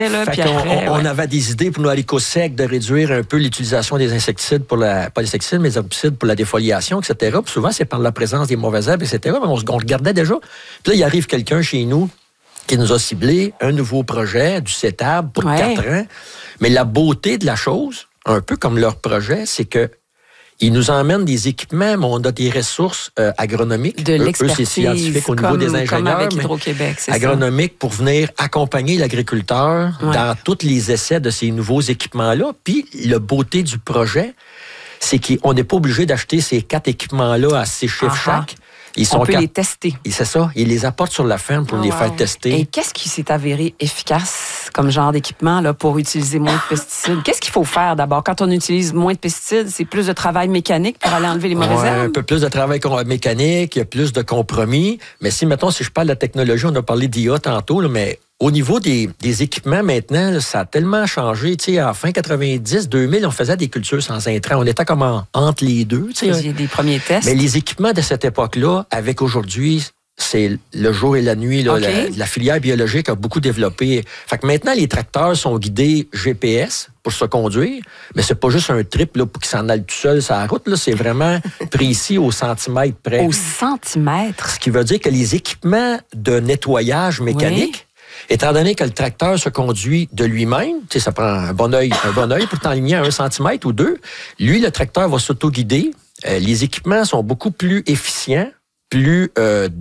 Là, puis après, on avait des idées pour nous, à l'Éco-Sec, de réduire un peu l'utilisation des insecticides, pas les insecticides, mais les herbicides pour la défoliation, etc. Puis souvent, c'est par la présence des mauvaises herbes, etc. Mais on regardait déjà. Puis là, il arrive quelqu'un chez nous qui nous a ciblé un nouveau projet, du CETAB, pour 4 ans. Mais la beauté de la chose, un peu comme leur projet, c'est que ils nous emmènent des équipements, mais on a des ressources agronomiques. De l'expertise. Eux, c'est scientifique au niveau des ingénieurs. Comme avec Hydro-Québec, c'est agronomiques pour venir accompagner l'agriculteur dans tous les essais de ces nouveaux équipements-là. Puis, la beauté du projet, c'est qu'on n'est pas obligé d'acheter ces 4 équipements-là à 6 chiffres chaque. On peut les tester. C'est ça. Ils les apportent sur la ferme pour les faire tester. Et qu'est-ce qui s'est avéré efficace comme genre d'équipement là, pour utiliser moins de pesticides? Qu'est-ce qu'il faut faire d'abord? Quand on utilise moins de pesticides, c'est plus de travail mécanique pour aller enlever les mauvaises herbes? Un peu plus de travail mécanique, il y a plus de compromis. Mais si, mettons, si je parle de la technologie, on a parlé d'IA tantôt, là, mais au niveau des équipements, maintenant, là, ça a tellement changé. Tu sais, en fin 90, 2000, on faisait des cultures sans intrants. On était comme entre les deux. Il y a des premiers tests. Mais les équipements de cette époque-là, avec aujourd'hui, c'est le jour et la nuit. Là, la filière biologique a beaucoup développé. Fait que maintenant, les tracteurs sont guidés GPS pour se conduire, mais c'est pas juste un trip là, pour qu'ils s'en aillent tout seul sur la route. Là, c'est vraiment précis au centimètre près. Au centimètre? Ce qui veut dire que les équipements de nettoyage mécanique, étant donné que le tracteur se conduit de lui-même, tu sais, ça prend un bon œil pour t'enligner à 1 centimètre ou 2. Lui, le tracteur va s'auto-guider. Les équipements sont beaucoup plus efficients, plus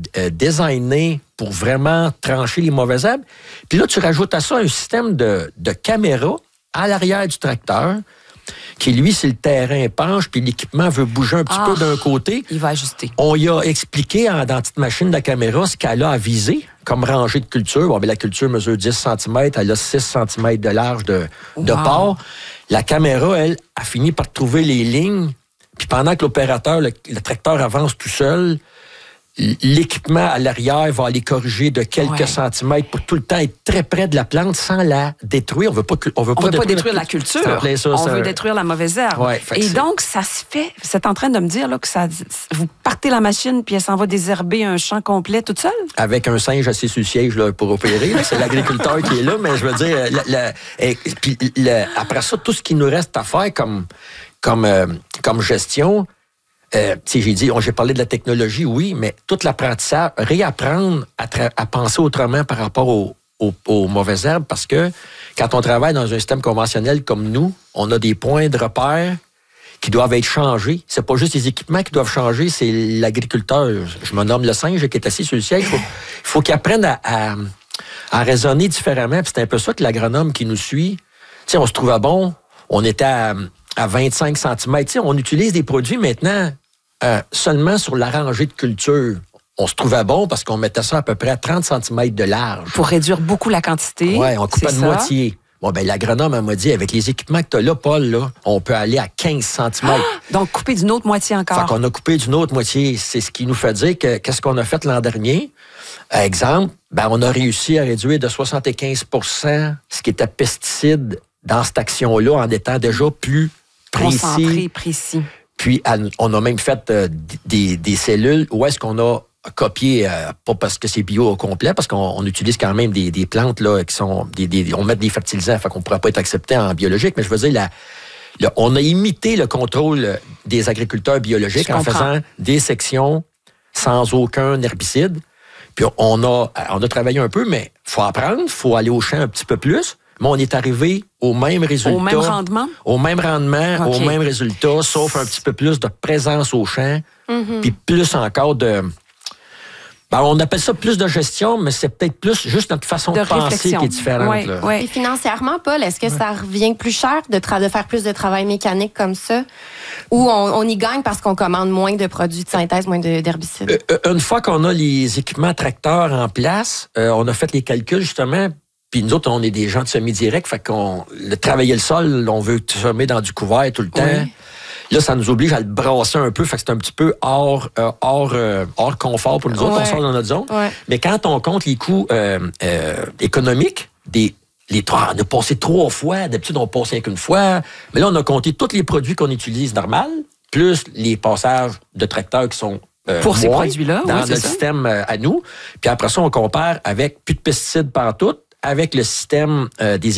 designés pour vraiment trancher les mauvaises herbes. Puis là, tu rajoutes à ça un système de caméra à l'arrière du tracteur qui, lui, si le terrain penche puis l'équipement veut bouger un petit peu d'un côté, il va ajuster. On y a expliqué dans la petite machine de la caméra ce qu'elle a à viser comme rangée de culture. Bon, bien, la culture mesure 10 cm, elle a 6 cm de large de port. La caméra, elle, a fini par trouver les lignes. Puis pendant que l'opérateur, le tracteur avance tout seul, l'équipement à l'arrière va aller corriger de quelques centimètres pour tout le temps être très près de la plante sans la détruire. On veut pas détruire la culture. On veut détruire la mauvaise herbe. Et donc, ça se fait. Vous êtes en train de me dire là, que vous partez la machine puis elle s'en va désherber un champ complet toute seule? Avec un singe assis sur le siège là, pour opérer. C'est l'agriculteur qui est là, mais je veux dire, après ça, tout ce qui nous reste à faire comme gestion, j'ai parlé de la technologie, oui, mais tout l'apprentissage, réapprendre à penser autrement par rapport aux mauvaises herbes, parce que quand on travaille dans un système conventionnel comme nous, on a des points de repère qui doivent être changés. C'est pas juste les équipements qui doivent changer, c'est l'agriculteur. Je me nomme le singe qui est assis sur le siège. Il faut qu'il apprenne à raisonner différemment. Puis c'est un peu ça que l'agronome qui nous suit, on se trouvait bon, on était à 25 cm. On utilise des produits maintenant seulement sur la rangée de culture. On se trouvait bon parce qu'on mettait ça à peu près à 30 cm de large. Pour réduire beaucoup la quantité. Oui, on coupait de moitié. Bon, ben l'agronome m'a dit, avec les équipements que tu as là, Paul, là, on peut aller à 15 cm. Donc, couper d'une autre moitié encore. Fait qu'on a coupé d'une autre moitié. C'est ce qui nous fait dire que qu'est-ce qu'on a fait l'an dernier? Exemple, on a réussi à réduire de 75 % ce qui était pesticides dans cette action-là en étant déjà plus concentré, précis. Puis, on a même fait des cellules où est-ce qu'on a copié, pas parce que c'est bio au complet, parce qu'on utilise quand même des plantes là qui sont... on met des fertilisants, fait qu'on ne pourrait pas être accepté en biologique, mais je veux dire, on a imité le contrôle des agriculteurs biologiques en faisant des sections sans aucun herbicide. Puis, on a travaillé un peu, mais il faut apprendre, il faut aller au champ un petit peu plus. Mais on est arrivé au même résultat. Au même rendement? Au même rendement, au même résultat, sauf un petit peu plus de présence au champ, puis plus encore de... on appelle ça plus de gestion, mais c'est peut-être plus juste notre façon de penser qui est différente. Et financièrement, Paul, est-ce que ça revient plus cher de faire plus de travail mécanique comme ça? Ou on y gagne parce qu'on commande moins de produits de synthèse, moins d'herbicides? Une fois qu'on a les équipements tracteurs en place, on a fait les calculs justement. Puis nous autres, on est des gens de semi-direct, fait qu'on travailler le sol, on veut semer dans du couvert tout le temps. Oui. Là, ça nous oblige à le brasser un peu, fait que c'est un petit peu hors confort pour nous autres, on sort dans notre zone. Ouais. Mais quand on compte les coûts économiques, on a passé 3 fois, d'habitude on passe qu'une fois, mais là, on a compté tous les produits qu'on utilise normal, plus les passages de tracteurs qui sont pour ces produits-là, dans notre système à nous. Puis après ça, on compare avec plus de pesticides partout, avec le système des